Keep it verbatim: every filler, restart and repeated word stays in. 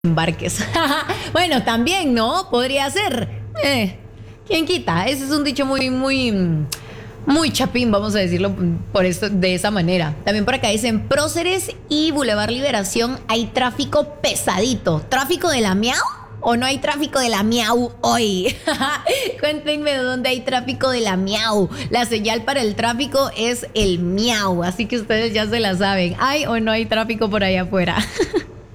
embarques. Bueno, también, ¿no? Podría ser. Eh, ¿quién quita? Ese es un dicho muy, muy, muy chapín, vamos a decirlo por esto, de esa manera. También por acá dicen, Próceres y Boulevard Liberación hay tráfico pesadito. ¿Tráfico de la miau? ¿O no hay tráfico de la miau hoy? Cuéntenme dónde hay tráfico de la miau. La señal para el tráfico es el miau, así que ustedes ya se la saben. ¿Hay o no hay tráfico por allá afuera?